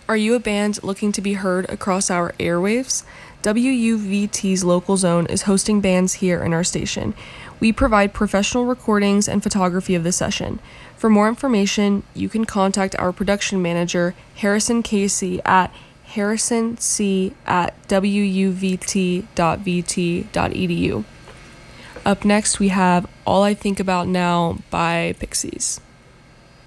Are you a band looking to be heard across our airwaves? WUVT's local zone is hosting bands here in our station. We provide professional recordings and photography of the session. For more information, you can contact our production manager, Harrison Casey, at harrisonc@wuvt.vt.edu. Up next, we have All I Think About Now by Pixies.